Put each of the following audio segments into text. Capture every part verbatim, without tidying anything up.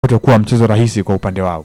utakuwa mchezo rahisi kwa upande wao.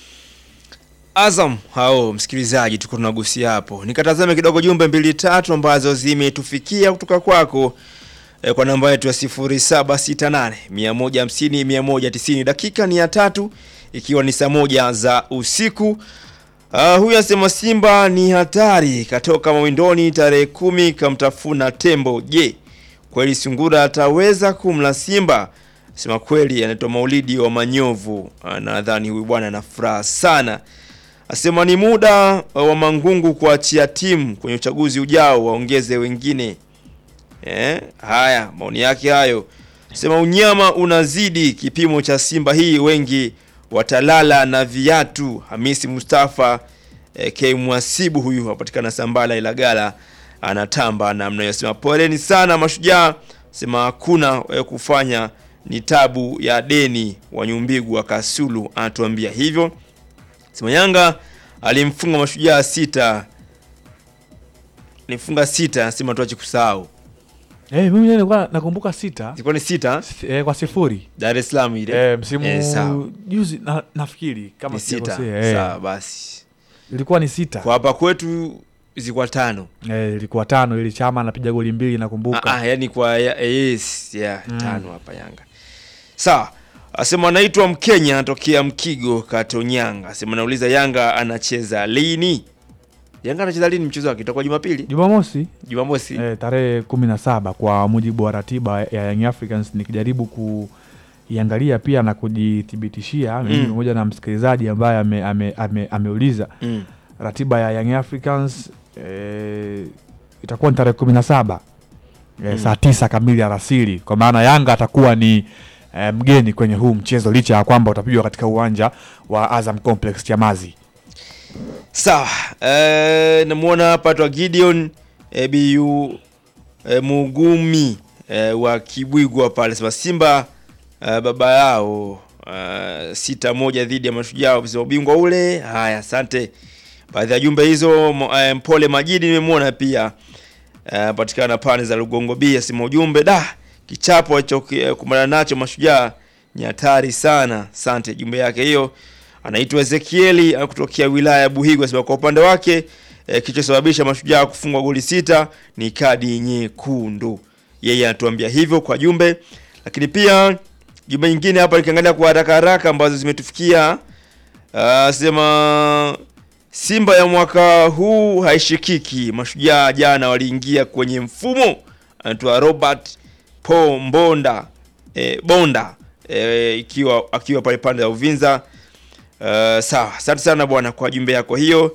Azam hao msikilizaji tuko tunagusia hapo. Nikatazame kidogo jumbe mbili tatu ambazo zimetufikia kutoka kwako e, kwa namba yetu ya sifuri saba sita nane mia moja hamsini mia moja tisini. Dakika ni ya tatu ikiwa ni saa moja za usiku. Uh, huyu asema Simba ni hatari, katoka mawindoni tarehe kumi kamtafuna tembo. Je, kweli Sungura ataweza kumla Simba? Sema kweli anaitwa Maulidi wa Manyovu. Uh, nadhani huyu bwana ana furaha sana. Asema ni muda wa Mangungu kuachia timu kwenye uchaguzi ujao, waongeze wengine. Eh, haya maoni yake hayo. Asema unyama unazidi kipimo cha Simba hii, wengi watalala na viatu. Hamisi Mustafa eh, K Mwasibu huyu hapatikana Sambala Ilagala anatamba na mnayosema poleni sana Mashujaa. Sema hakuna eh, kufanya ni tabu ya deni wa Nyumbigu wa Kasulu anatuambia hivyo. Sema Yanga alimfunga Mashujaa sita. Nifunga sita, sema tuache kusahau. Eh, hey, mimi nilikuwa nakumbuka sita. Ilikuwa ni sita eh, kwa sifuri. Dar es Salaam ile. Eh, msimu eh, juzi na, nafikiri kama sikosea. Eh. Sawa basi. Ilikuwa ni sita. Kwa hapa kwetu zilikuwa tano. Eh, ilikuwa tano, ili Chama anapiga goli mbili nakumbuka. Ah, ah yani kwa ya, yes, yeah, mm. tano hapa Yanga. Sawa. Asema anaitwa Mkenya anatokea Mkigo Katonyanga. Asema nauliza Yanga anacheza lini? Yanga anacheza lini mchezo wake? Itakuwa Jumapili? Jumamosi. Jumamosi. Eh, tarehe kumi na saba kwa mujibu wa ratiba ya Young Africans. Nikijaribu kuiangalia pia na kujithibitishia mimi mm. mmoja na msikilizaji ambaye ame, ame, ame, ameuliza mm. ratiba ya Young Africans eh, itakuwa tarehe kumi na saba eh, mm. saa tisa kamili alasiri. Kwa maana Yanga atakuwa ni E, mgeni kwenye huu mchezo licha ya kwamba utapigwa katika uwanja wa Azam Complex Chamazi. Sawa. Eh, namuona hapa tu Gideon e, B U e, Mugumi e, wa Kibwigwa pale. Sema Simba e, baba yao e, sita moja dhidi ya Mashujaa kwa ubingwa ule. Haya, asante. Baadhi ya jumbe hizo e, Mpole Majidi nimemuona pia e, patikana pande za Lugongo B. Sema ujumbe da kichapo hicho kumana nacho Mashujaa ni hatari sana. Asante jumbe yake hiyo. Anaitwa Ezekieli kutokea wilaya ya Buhigwa. Sema kwa upande wake e, kilichosababisha Mashujaa kufungwa goli sita ni kadi nyekundu. Yeye anatuambia hivyo kwa jumbe. Lakini pia jumbe nyingine hapa nikiangalia kwa haraka haraka ambazo zimetufikia. Uh, sema Simba ya mwaka huu haishikiki. Mashujaa jana waliingia kwenye mfumo. Anaitwa Robert Po Mbonda e, Bonda e, ikiwa akiwa pale pande ya Uvinza. Uh, sawa, asante sana bwana kwa jumbe yako hiyo.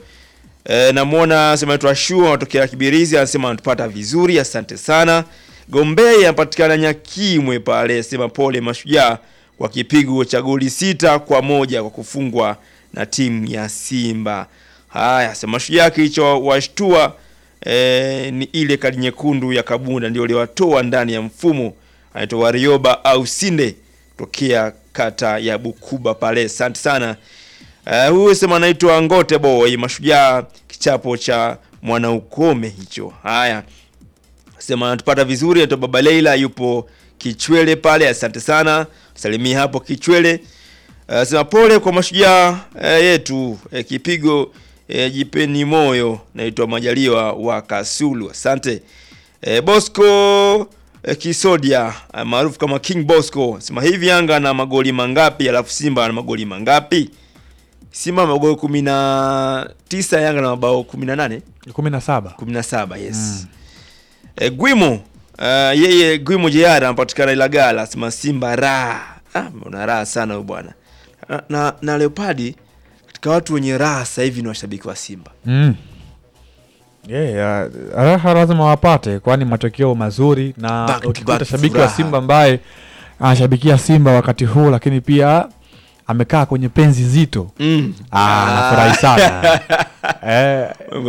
E, namuona sema tu Ashua anatokea Kibirizi anasema anatupata vizuri, asante sana. Gombei anapatikana Nyakimwe pale, sema pole Mashujaa kwa kipigo cha goli sita kwa moja kwa kufungwa na timu ya Simba. Haya, sema Mashujaa kilicho washtua E, ni ile kadi nyekundu ya Kabunda ndio liwatoa ndani ya mfumo. Anaitwa Warioba au Sinde tokea kata ya Bukuba pale. Asante sana. Uh, huyu sema anaitwa Ngote Boy. Mashujaa kichapo cha Mwanaukome hicho. Haya. Sema anatupata vizuri. Anaitwa Baba Leila yupo Kichwele pale. Asante sana. Salimia hapo Kichwele. Uh, sema pole kwa Mashujaa uh, yetu uh, kipigo E, jipeni moyo. Naitwa Majaliwa wa Kasulu. Asante. E, Bosco e, Kisodia e, maarufu kama King Bosco. Sema hivi Yanga na magoli mangapi alafu Simba na magoli mangapi? Simba magoli kumi na tisa, Yanga na mabao kumi na nane. kumi na saba. kumi na saba, yes. Mm. E, Gwimo uh, yeye Gwimo Jiara anapatikana Ilagala. Sema Simba raha. Ah, mbona raha sana huyo bwana. Na, na, na Leopardi kwa watu wenye raha sasa hivi ni washabiki wa Simba. Mm. Yeah, raha lazima wapate kwani matokeo mazuri na ukikuta shabiki wa Simba ambaye anashabikia Simba wakati huu lakini pia amekaa kwenye penzi zito. Mm. Ah, anafurahi sana. eh,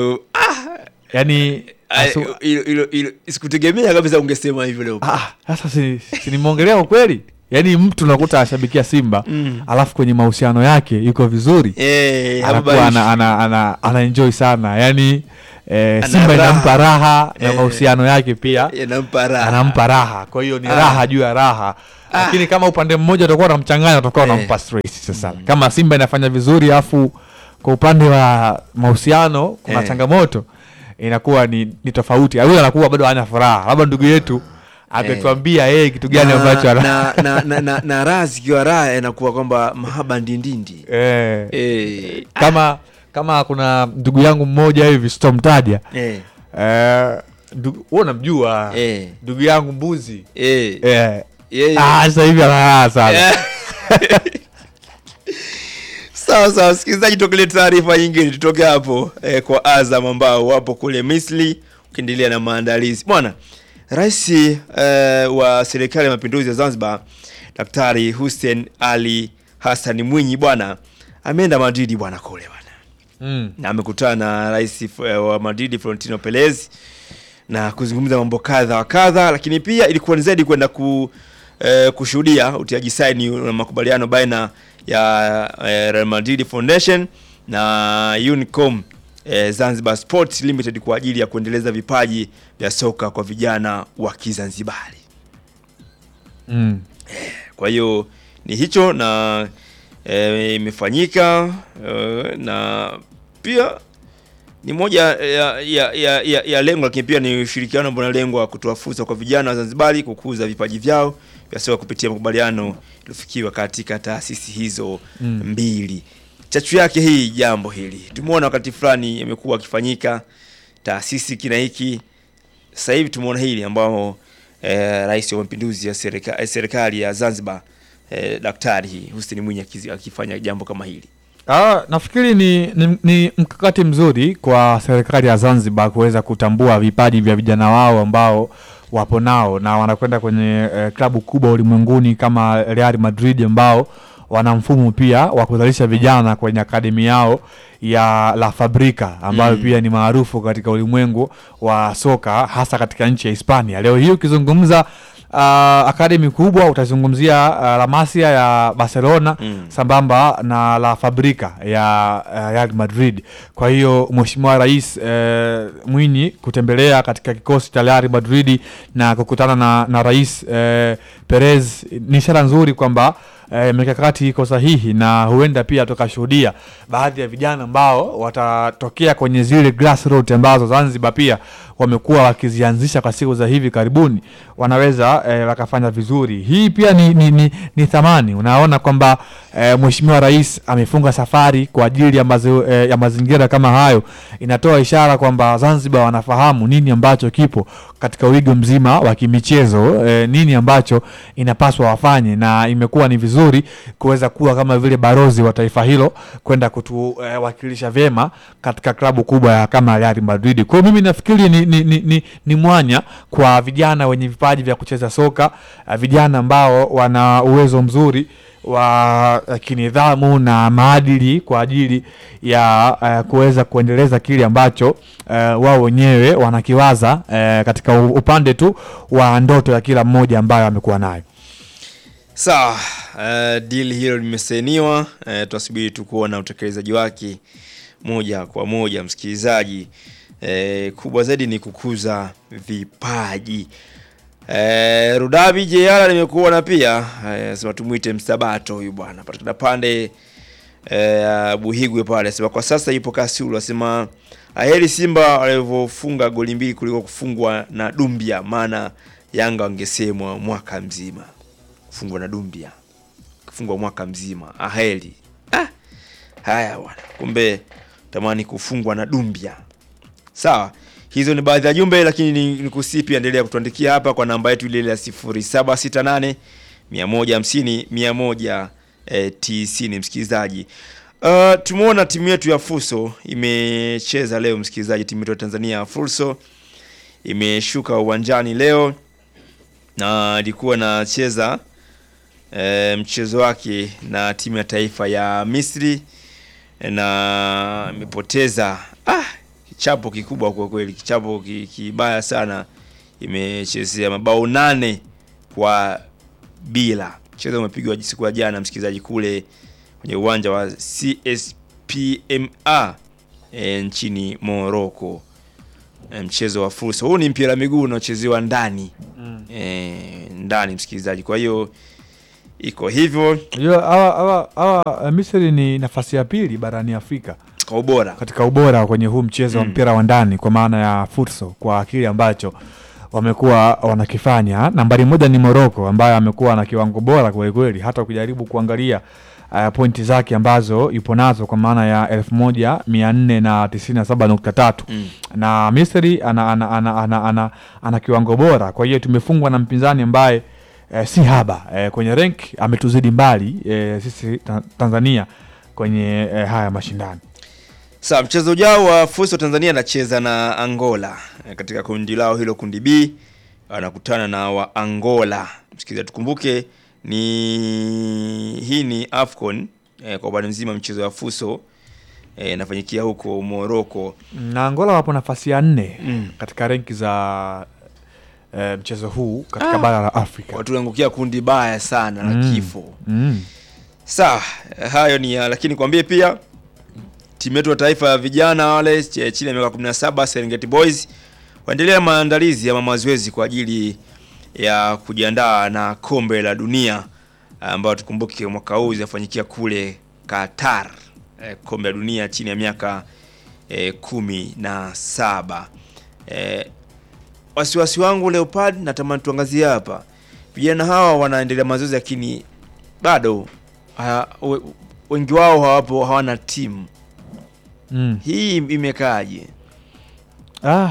yani ilo ilo ilo sikutegemea kabisa ungesema hivyo leo. Ah, sasa si, si nimeongelea ukweli. Yaani mtu unakuta ashabikia Simba mm. alafu kwenye mahusiano yake yuko vizuri. Eh, anakuwa ana ana ana, ana enjoy sana. Yaani eh, Simba inampa raha na mahusiano yake pia inampa raha. Anampa raha. Kwa hiyo ni ah. raha juu ya raha. Lakini kama upande mmoja utakuwa unamchanganya utakuwa unampa stress sasa. Mm. Kama Simba inafanya vizuri afu kwa upande wa mahusiano kuna eh. changamoto inakuwa ni, ni tofauti. Huyo anakuwa bado hana furaha. Labda ndugu yetu ametuambia yeye kitu gani ambacho ana na na na, na, na razi kiwa raha inakuwa kwamba mahaba ndindindi. Eh. eh. Kama kama kuna ndugu yangu mmoja hivi sitomtaja. Eh. Eh ndugu wewe unamjua eh. ndugu yangu Mbuzi. Eh. Eh. Yeah, yeah. Ah sasa hivi ana sana. Yeah. Sawa sawa, sikilizaji, tukolee taarifa nyingine tutoke hapo eh, kwa Azam ambao wapo kule Misri ukiendelea na maandalizi. Bwana, Rais eh, wa Serikali ya Mapinduzi ya Zanzibar Daktari Hussein Ali Hassan Mwinyi bwana ameenda Madrid bwana kule bwana. Mm. Na amekutana na Rais eh, wa Madrid Florentino Perez na kuzungumza mambo kadha wa kadha, lakini pia ilikuwa ni zaidi kwenda ku eh, kushuhudia utiaji saini na makubaliano baina ya eh, Real Madrid Foundation na Unicom eh, Zanzibar Sports Limited kwa ajili ya kuendeleza vipaji vya soka kwa vijana wa Kizanzibari. Mm. Eh, kwa hiyo ni hicho na imefanyika eh, eh, na pia ni moja ya ya ya, ya, ya lengo, lakini pia ni ushirikiano ambao unalengwa kutoa fursa kwa vijana wa Zanzibar kukuza vipaji vyao vya soka kupitia makubaliano yaliyofikiwa katika taasisi hizo mm. mbili. Chachu yake hii jambo hili tumeona wakati fulani imekuwa akifanyika taasisi kina hiki, sasa hivi tumeona hili ambao eh, Rais wa Mapinduzi ya serikali serikali ya Zanzibar eh, Daktari Hussein Mwinyi akifanya jambo kama hili. Ah, nafikiri ni, ni, ni mkakati mzuri kwa serikali ya Zanzibar kuweza kutambua vipaji vya vijana wao ambao wapo nao na wanakwenda kwenye eh, klabu kubwa ulimwenguni kama Real Madrid ambao wana mfumo pia wa kuzalisha vijana kwenye akademi yao ya La Fabrica ambayo mm. pia ni maarufu katika ulimwengu wa soka hasa katika nchi ya Hispania. Leo hii ukizungumza Uh, akademi kubwa utazungumzia uh, La Masia ya Barcelona mm. sambamba na La Fabrica ya uh, Real Madrid. Kwa hiyo Mheshimiwa Rais uh, Mwinyi kutembelea katika kikosi cha Real Madrid na kukutana na, na Rais uh, Perez ni ishara nzuri kwamba E, mikakati iko sahihi na huenda pia tukashuhudia baadhi ya vijana ambao watatokea kwenye zile grassroots ambazo Zanzibar pia wamekuwa wakizianzisha kwa siku za hivi karibuni wanaweza e, wakafanya vizuri. Hii pia ni ni, ni, ni thamani. Unaona kwamba e, Mheshimiwa Rais amefunga safari kwa ajili ya, mazi, e, ya mazingira kama hayo. Inatoa ishara kwamba Zanzibar wanafahamu nini ambacho kipo katika wigo mzima wa kimichezo, e, nini ambacho inapaswa wafanye, na imekuwa ni vizuri kuweza kuwa kama vile barozi wa taifa hilo kwenda kutuwakilisha e, vyema katika klabu kubwa ya kama Real Madrid. Kwa mimi nafikiri ni ni, ni, ni ni mwanya kwa vijana wenye vipaji vya kucheza soka, uh, vijana ambao wana uwezo mzuri wa uh, kinidhamu na maadili kwa ajili ya uh, kuweza kuendeleza kile ambacho uh, wao wenyewe wanakiwaza uh, katika upande tu wa ndoto ya kila mmoja ambaye amekuwa nayo. Sawa, uh, deal hilo limesainiwa, uh, tutasubiri tu kuona utekelezaji wake moja kwa moja msikilizaji. E, kubwa zaidi ni kukuza vipaji. E, Rudabi Jeyala nimekuwa na pia e, sema tumuite Msabato huyu bwana patikana pande e, Buhigwe pale. Sema kwa sasa yupo Kasulu, asema aheri Simba walivyofunga goli mbili kuliko kufungwa na Dumbia, maana Yanga wangesemwa mwaka mzima. Kufungwa na Dumbia, kufungwa mwaka mzima. Aheri. Ah. Haya bwana. Kumbe tamani kufungwa na Dumbia. Sawa, hizo ni baadhi ya jumbe, lakini nikusihi pia endelea kutuandikia hapa kwa namba yetu ile ya sifuri saba sita nane mia moja hamsini mia moja tisini msikilizaji. Uh, tumeona timu yetu ya Furso imecheza leo msikilizaji, timu yetu ya Tanzania ya Furso imeshuka uwanjani leo na ilikuwa na cheza e, mchezo wake na timu ya taifa ya Misri na imepoteza ah kichapo kikubwa kwa kweli, kichapo kibaya sana. Imechezea mabao nane kwa bila. Mchezo umepigwa siku ya jana msikilizaji kule kwenye uwanja wa C S P M A e, nchini Morocco. E, mchezo wa Furso. Huu ni mpira miguu unaochezewa ndani. Mm. E, ndani msikilizaji. Kwa hiyo iko hivyo. Hiyo hawa hawa hawa Misri ni nafasi ya pili barani Afrika Kwa ubora. katika ubora kwenye huu mchezo wa Mm. mpira wa ndani kwa maana ya futsal, kwa kile ambacho wamekuwa wanakifanya. Nambari moja ni Morocco ambaye amekuwa na kiwango bora kweli kweli, hata ukijaribu kuangalia uh, pointi zake ambazo yupo nazo kwa maana ya elfu moja mia nne na tisini na saba nukta tatu Mm. na Misri ana ana, ana, ana, ana, ana kiwango bora. Kwa hiyo tumefungwa na mpinzani ambaye eh, si haba eh, kwenye rank ametuzidi mbali eh, sisi ta Tanzania kwenye eh, haya mashindano. Sasa mchezo ujao wa futsal Tanzania anacheza na Angola e, katika kundi lao hilo, kundi B anakutana na wa Angola. Msikilizaji, tukumbuke ni hii ni AFCON e, kwa upande mzima mchezo wa futsal inafanyikia e, huko Morocco. Na Angola wapo nafasi ya nne Mm. katika renki za e, mchezo huu katika Ah. bara la Afrika. Watu wangukia kundi baya sana la Mm. kifo. Mm. Sawa, hayo ni ya, lakini kwambie pia timu yetu ya taifa ya vijana wale chini ya miaka kumi na saba Serengeti Boys waendelea maandalizi ya mazoezi kwa ajili ya kujiandaa na kombe la dunia ambao tukumbuke mwaka huu zinafanyikia kule Qatar. E, kombe la dunia chini ya miaka e, kumi na saba. E, wasiwasi wangu Leopard natamani tuangazie hapa. Vijana hawa wanaendelea mazoezi lakini bado ha, we, wengi wao hawapo, hawana timu. Mm. Hii imekaaje? Ah,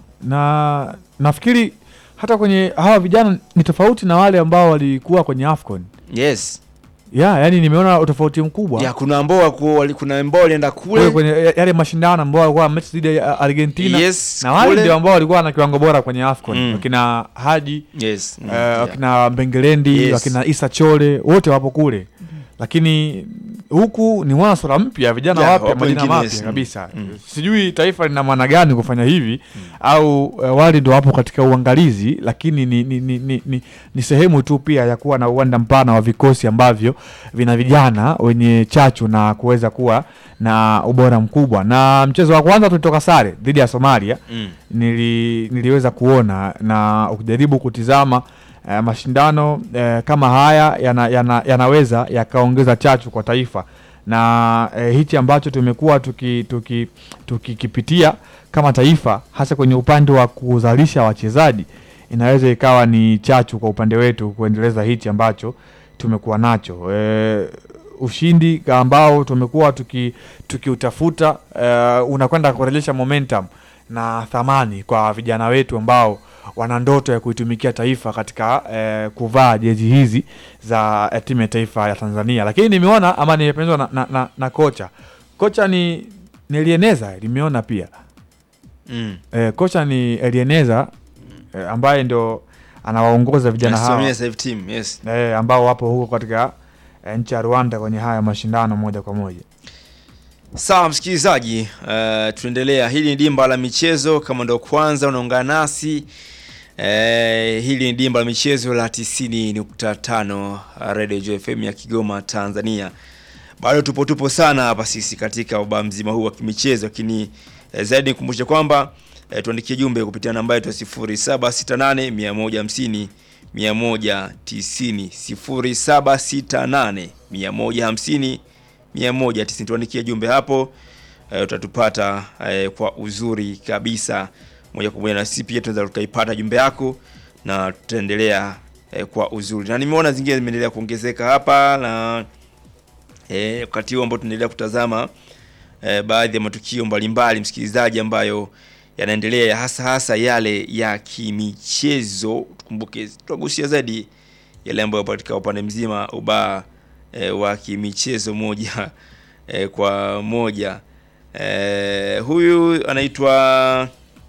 na nafikiri hata kwenye hawa vijana ni tofauti na wale ambao walikuwa kwenye AFCON. Yes. Ya, yani nimeona utofauti mkubwa. Ya kuna ambao wako wali- kuna ambao walienda Kule kule. kwenye yale mashindano ambao walikuwa mechi dhidi ya Argentina. Yes, Na wale kule. ndio ambao walikuwa na kiwango bora kwenye AFCON. Mm. Wakina Haji, Yes. Mm, uh, yeah. wakina Bengelendi, Yes. wakina Isa Chole, wote wapo kule. Lakini huku ni mwana sura mpya, vijana Yeah, wapya, wapo majina wengine, mapya yes. kabisa. Mm. Sijui taifa lina maana gani kufanya hivi mm. au uh, wale ndio wapo katika uangalizi, lakini ni ni, ni, ni, ni ni sehemu tu pia ya kuwa na uwanda mpana wa vikosi ambavyo vina vijana wenye chachu na kuweza kuwa na ubora mkubwa. Na mchezo wa kwanza tulitoka sare dhidi ya Somalia. Mm. Nili, niliweza kuona na ukijaribu kutizama Uh, mashindano uh, kama haya yana, yana, yanaweza yakaongeza chachu kwa taifa, na uh, hichi ambacho tumekuwa tukikipitia tuki, tuki kama taifa hasa kwenye upande wa kuzalisha wachezaji inaweza ikawa ni chachu kwa upande wetu kuendeleza hichi ambacho tumekuwa nacho. Uh, ushindi ambao tumekuwa tuki tukiutafuta uh, unakwenda kurejesha momentum na thamani kwa vijana wetu ambao wana ndoto ya kuitumikia taifa katika eh, kuvaa jezi hizi za eh, timu ya taifa ya Tanzania. Lakini nimeona ama nimependezwa na, na, na, na kocha. Kocha ni Elieneza, nimeona pia. Mm. Eh, kocha ni Elieneza eh, ambaye ndio anawaongoza vijana hawa. Nasimamia save team, yes. Eh, ambao wapo huko katika eh, nchi ya Rwanda kwenye haya mashindano moja kwa moja. Sawa msikilizaji, uh, tuendelea. Hili ni dimba la michezo, kama ndo kwanza unaungana nasi. Uh, hili ni dimba la michezo la tisini nukta tano Radio J F M ya Kigoma, Tanzania. Bado tupo tupo sana hapa sisi katika ubao mzima huu wa kimichezo, lakini uh, zaidi nikumbushe kwamba uh, tuandikie jumbe kupitia namba yetu sifuri saba sita nane mia moja hamsini mia moja tisini sifuri saba sita nane mia moja hamsini mia moja tisini. Tuandikie jumbe hapo, uh, utatupata uh, kwa uzuri kabisa moja kwa moja, na sisi pia tunaweza tukaipata jumbe yako na tutaendelea uh, kwa uzuri. Na nimeona zingine zimeendelea kuongezeka hapa, na eh, wakati huo ambao tunaendelea kutazama uh, baadhi ya matukio mbalimbali msikilizaji, ambayo yanaendelea hasa hasa yale ya kimichezo. Tukumbuke tutagusia zaidi yale ambayo katika upande mzima ubaa E, wa kimichezo moja e, kwa moja. E, huyu anaitwa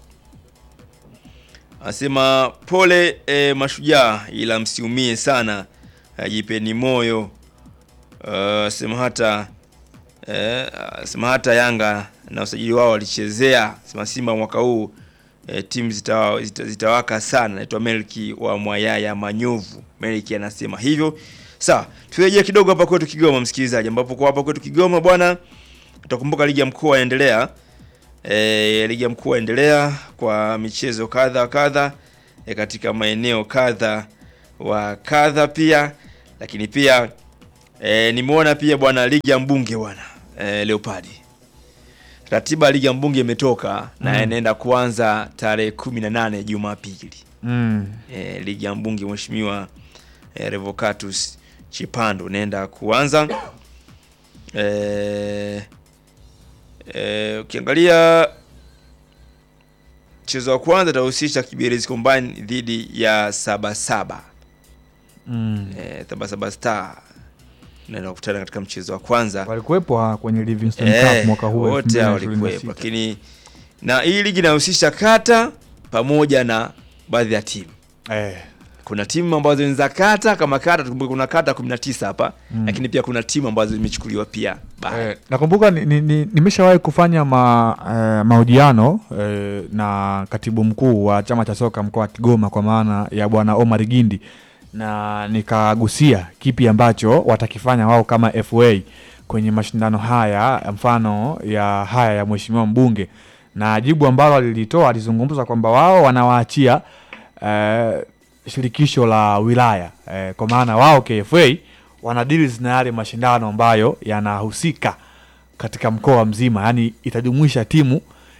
anasema pole e, mashujaa, ila msiumie sana, jipeni moyo. Anasema hata anasema hata Yanga na usajili wao walichezea, sema Simba mwaka huu e, timu zitawaka zita, zita sana. Anaitwa Melki wa Mwayaya Manyovu. Melki anasema hivyo. Sawa, turejea kidogo hapa kwetu Kigoma msikilizaji, ambapo kwa hapa kwetu Kigoma bwana, utakumbuka ligi ya mkoa yaendelea. E, ligi ya mkoa yaendelea kwa michezo kadha kadha e, katika maeneo kadha wa kadha pia, Lakini pia e, nimeona pia bwana ligi ya mbunge bwana e, Leopard. Ratiba ligi ya mbunge imetoka mm. na inaenda kuanza tarehe kumi na nane Jumapili. Mm. E, ligi ya mbunge mheshimiwa e, Revocatus Chipando inaenda kuanza. Eh eh ukiangalia mchezo wa kwanza utahusisha Kibirizi Combine dhidi ya Sabasaba. Mm. Eh Sabasaba Star naenda kukutana katika mchezo wa kwanza. Walikuwepo kwenye Livingston eh, Cup mwaka huu wote walikuwepo, lakini na hii ligi inahusisha kata pamoja na baadhi ya timu. Eh. Kuna timu ambazo ni za kata kama kata, kuna kata kumi na tisa hapa mm. lakini pia kuna timu ambazo zimechukuliwa pia. Eh, nakumbuka nimeshawahi ni, ni kufanya ma, eh, mahojiano eh, na katibu mkuu wa chama cha soka mkoa wa Kigoma kwa maana ya bwana Omar Gindi, na nikagusia kipi ambacho watakifanya wao kama F A kwenye mashindano haya mfano ya haya ya mheshimiwa mbunge, na jibu ambalo alilitoa alizungumza kwamba wao wanawaachia eh, shirikisho la wilaya eh, kwa maana wao K F A wana deals na yale mashindano ambayo yanahusika katika mkoa mzima, yani itajumuisha timu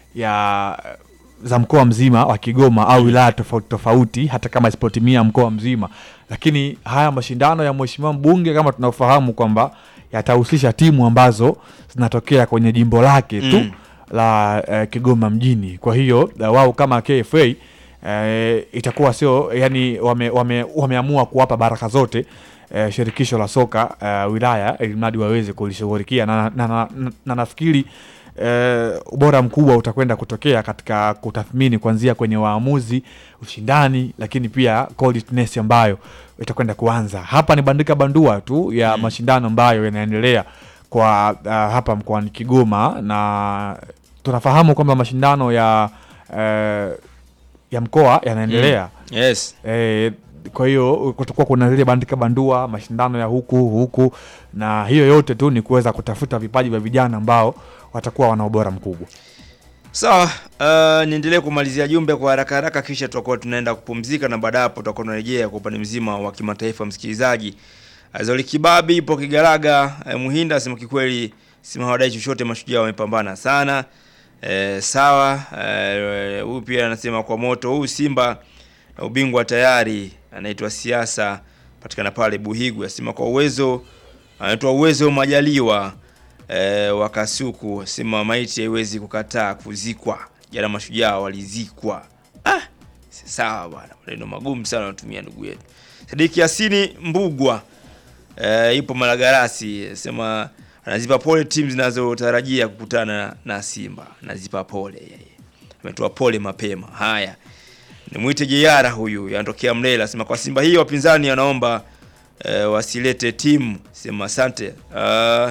ya za mkoa mzima wa Kigoma au wilaya tofauti tofauti hata kama isipotimia mkoa mzima. Lakini haya mashindano ya mheshimiwa mbunge kama tunafahamu kwamba yatahusisha timu ambazo zinatokea kwenye jimbo lake tu mm. la eh, Kigoma mjini. Kwa hiyo wao kama K F A eh, itakuwa sio yani wame, wame, wameamua kuwapa baraka zote eh, shirikisho la soka eh, wilaya ili mradi waweze kulishughulikia, na, na, na, na, na nafikiri eh, ubora mkubwa utakwenda kutokea katika kutathmini kuanzia kwenye waamuzi, ushindani, lakini pia coldness ambayo itakwenda kuanza. Hapa ni bandika bandua tu ya mm. mashindano ambayo yanaendelea kwa uh, hapa mkoani Kigoma, na tunafahamu kwamba mashindano ya uh, ya mkoa yanaendelea. Mm. Yes. Eh, kwa hiyo kutakuwa kuna zile bandika bandua mashindano ya huku huku, na hiyo yote tu ni kuweza kutafuta vipaji vya vijana ambao watakuwa wana ubora mkubwa. Sawa, so, uh, niendelee kumalizia jumbe kwa haraka haraka kisha tutakuwa tunaenda kupumzika, na baada hapo tutakuwa tunarejea kwa upande mzima wa kimataifa. Msikilizaji, Azoli Kibabi ipo Kigaraga, eh, Muhinda sema kikweli sima hawadai chochote, mashujaa wamepambana sana. Eh, sawa, eh, huyu pia anasema kwa moto huu Simba na ubingwa tayari, anaitwa Siasa patikana pale Buhigu, asema kwa uwezo anaitwa uwezo Majaliwa e, wakasuku, sema maiti haiwezi kukataa kuzikwa, jana mashujaa walizikwa. Ah, sawa bwana, maneno magumu sana anatumia ndugu yetu. Sadiki Yasini Mbugwa e, ipo Malagarasi, sema anazipa pole timu zinazotarajia kukutana na Simba, anazipa pole yeye. Ametoa pole mapema. Haya, nimuite Jeyara huyu yanatokea Mlela, sema kwa Simba hii wapinzani anaomba e, wasilete timu, sema asante. Uh,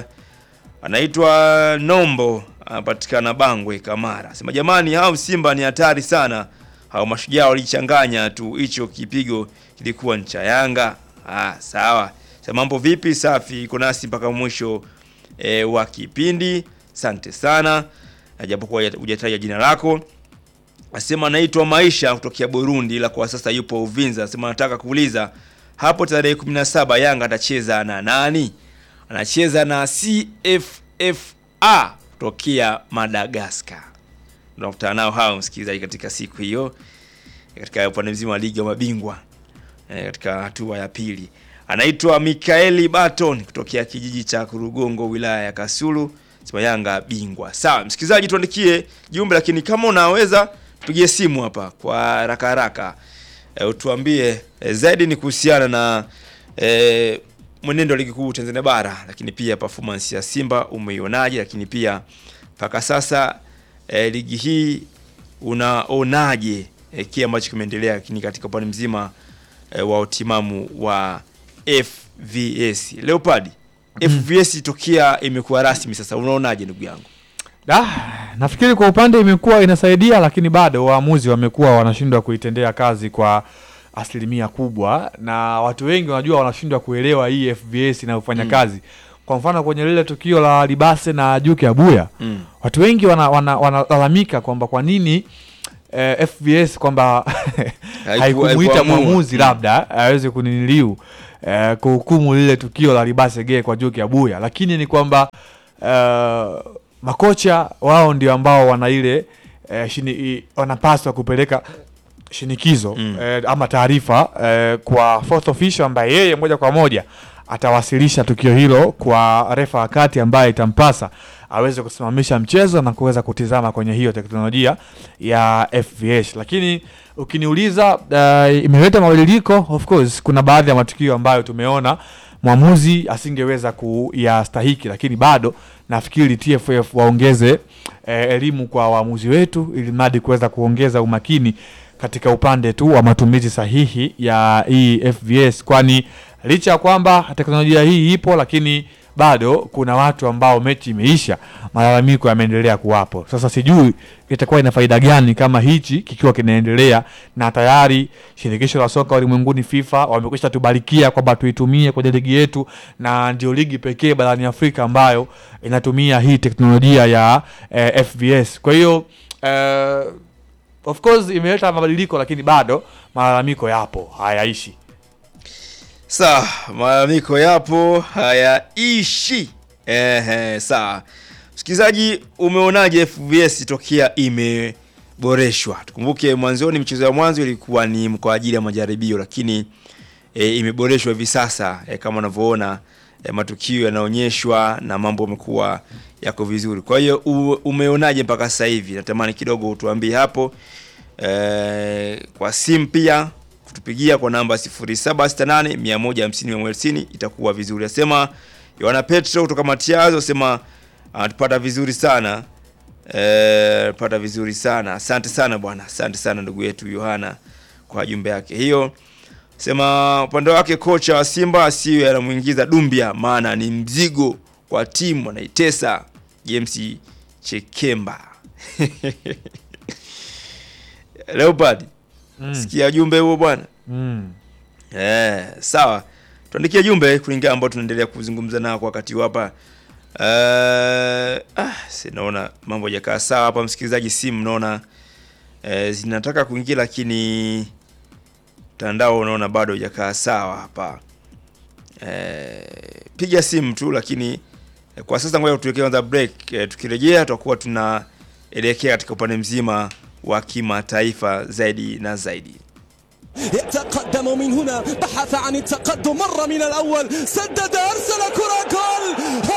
anaitwa Nombo anapatikana Bangwe Kamara, sema jamani hao Simba ni hatari sana, hao mashujaa walichanganya tu, hicho kipigo kilikuwa ncha Yanga. Ah, sawa, sema mambo vipi? Safi, iko nasi mpaka mwisho e, wa kipindi. Asante sana, japokuwa hujataja jina lako. Asema anaitwa Maisha kutokea Burundi ila kwa sasa yupo Uvinza, asema nataka kuuliza hapo tarehe kumi na saba Yanga atacheza na nani? Anacheza na C F F A kutokea Madagascar. Tunakutana nao hao msikilizaji katika siku hiyo katika upande mzima wa ligi ya mabingwa e, katika hatua ya pili. Anaitwa Mikaeli Baton kutokea kijiji cha Kurugongo wilaya ya Kasulu, sema Yanga bingwa. Sawa msikilizaji, tuandikie jumbe, lakini kama unaweza tupigie simu hapa kwa haraka haraka e, utuambie e, zaidi ni kuhusiana na e, mwenendo wa ligi kuu Tanzania bara, lakini pia performance ya Simba umeionaje, lakini pia mpaka sasa e, ligi hii unaonaje e, kile ambacho kimeendelea, lakini katika upande mzima e, wa utimamu wa F V S Leopard. Mm. F V S tokea imekuwa rasmi sasa, unaonaje ndugu yangu? Ah, nafikiri kwa upande imekuwa inasaidia, lakini bado waamuzi wamekuwa wanashindwa kuitendea kazi kwa asilimia kubwa, na watu wengi wanajua wanashindwa kuelewa hii F V S inayofanya mm. kazi. Kwa mfano kwenye lile tukio la Libase na Juke Abuya, mm. watu wengi wanalalamika wana, wana kwamba kwa nini eh, F V S kwamba haikumuita mwamuzi labda aweze kuniniliu eh, kuhukumu lile tukio la Libasege kwa Juki Abuya, lakini ni kwamba eh, makocha wao ndio ambao wana ile eh, shini, wanapaswa kupeleka shinikizo mm. eh, ama taarifa eh, kwa fourth official ambaye yeye moja kwa moja atawasilisha tukio hilo kwa refa wakati ambaye itampasa aweze kusimamisha mchezo na kuweza kutizama kwenye hiyo teknolojia ya F V S. Lakini ukiniuliza uh, imeleta mabadiliko, of course kuna baadhi ya matukio ambayo tumeona mwamuzi asingeweza kuyastahiki, lakini bado nafikiri T F F waongeze eh, elimu kwa waamuzi wetu ili mradi kuweza kuongeza umakini katika upande tu wa matumizi sahihi ya hii F V S, kwani licha ya kwamba teknolojia hii ipo, lakini bado kuna watu ambao mechi imeisha malalamiko yameendelea kuwapo. Sasa sijui itakuwa ina faida gani kama hichi kikiwa kinaendelea, na tayari shirikisho la soka ulimwenguni FIFA wamekwisha tubarikia kwamba tuitumie kwenye ligi yetu, na ndio ligi pekee barani Afrika ambayo inatumia hii teknolojia ya eh, F V S. Kwa hiyo eh, of course imeleta mabadiliko, lakini bado malalamiko yapo, hayaishi. Sawa, malalamiko yapo, hayaishi. Ehe, sawa. Msikilizaji, umeonaje F V S tokea imeboreshwa? Tukumbuke mwanzoni, michezo ya mwanzo ilikuwa ni kwa ajili ya majaribio, lakini e, imeboreshwa hivi sasa e, kama unavyoona e, matukio yanaonyeshwa na mambo yamekuwa yako vizuri. Kwa hiyo umeonaje mpaka sasa hivi? Natamani kidogo utuambie hapo e, kwa simu pia kutupigia kwa namba sifuri saba sita nane moja hamsini mia moja hamsini itakuwa vizuri. Asema Yohana Petro kutoka Matiazo, asema anatupata vizuri sana. Eh, pata vizuri sana. Asante sana bwana. Asante sana ndugu yetu Yohana kwa jumbe yake hiyo. Sema upande wake kocha wa Simba asiwe anamuingiza Dumbia, maana ni mzigo kwa timu, anaitesa. James Chekemba. Leopard. Mm. Sikia jumbe huo bwana. Mm. Eh, sawa. Tuandikie jumbe kulingana ambao tunaendelea kuzungumza nao kwa wakati hapa. Eh, ah, sinaona mambo yakaa sawa hapa msikilizaji, simu naona eh, zinataka kuingia, lakini mtandao unaona bado hajakaa sawa hapa. Eh, piga simu tu, lakini eh, kwa sasa ngoja tuweke kwanza break. Eh, tukirejea tutakuwa tunaelekea katika upande mzima wa kimataifa zaidi na zaidi. يتقدم من هنا، بحث عن التقدم مرة من الأول، سدد أرسل كرة جول.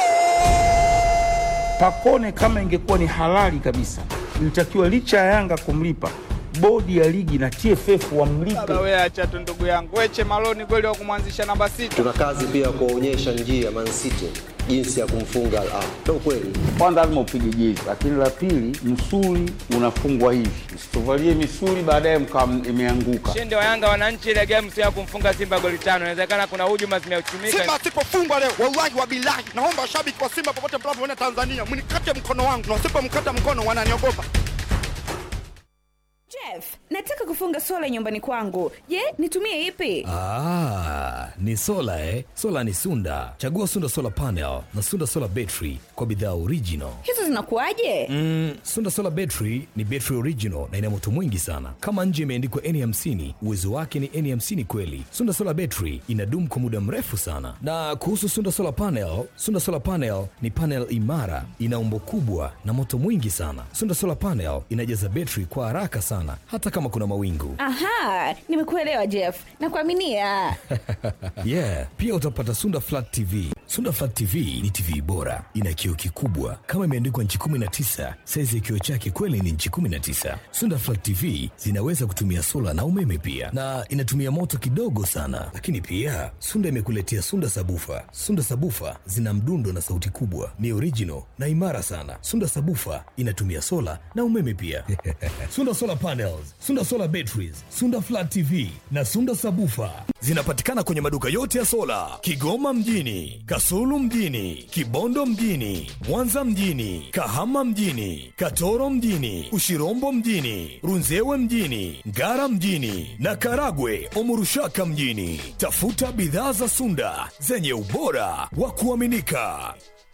Pacone kama ingekuwa ni halali kabisa, ilitakiwa licha ya Yanga kumlipa, bodi ya ligi na T F F wamlipe. Baba wewe acha tu ndugu yangu. Weche Maloni kweli wa kumwanzisha namba sita. Tuna kazi pia kuonyesha njia Man City jinsi ya kumfunga Al Ahly. Ndio kweli. Kwanza lazima upige jezi, lakini la pili msuli unafungwa hivi. Usitovalie misuli baadaye mkam imeanguka. Shinde wa Yanga wananchi ile game sio kumfunga Simba goli tano. Inawezekana kuna hujuma zimeuchumika. Simba sipofungwa leo, wallahi wa billahi, naomba shabiki wa Simba popote mnapoona Tanzania, mnikate mkono wangu. Na usipomkata mkono wananiogopa. Jeff, nataka kufunga sola nyumbani kwangu. Je, nitumie ipi? Ah, ni sola eh. Sola ni Sunda. Chagua Sunda Solar Panel na Sunda Solar Battery kwa bidhaa original. Hizo zinakuaje? Mm, Sunda Solar Battery ni battery original na ina moto mwingi sana. Kama nje imeandikwa N hamsini, uwezo wake ni N hamsini kweli. Sunda Solar Battery inadumu kwa muda mrefu sana. Na kuhusu Sunda Solar Panel, Sunda Solar Panel ni panel imara, ina umbo kubwa na moto mwingi sana. Sunda Solar Panel inajaza battery kwa haraka sana hata kama kuna mawingu. Aha, nimekuelewa Jeff. Nakuaminia. Yeah, pia utapata Sunda Flat T V. Sunda Flat T V ni T V bora, ina kioo kikubwa kama imeandikwa inchi kumi na tisa. Size ya kioo chake kweli ni inchi kumi na tisa. Sunda Flat T V zinaweza kutumia sola na umeme pia, na inatumia moto kidogo sana. Lakini pia Sunda imekuletea Sunda Sabufa. Sunda Sabufa zina mdundo na sauti kubwa, ni original na imara sana. Sunda Sabufa inatumia sola na umeme pia. Sunda Solar Panels, Sunda Solar Batteries, Sunda Flat T V na Sunda Sabufa zinapatikana kwenye maduka yote ya sola Kigoma mjini, Kasulu mjini, Kibondo mjini, Mwanza mjini, Kahama mjini, Katoro mjini, Ushirombo mjini, Runzewe mjini, Ngara mjini na Karagwe Omurushaka mjini. Tafuta bidhaa za Sunda zenye ubora wa kuaminika.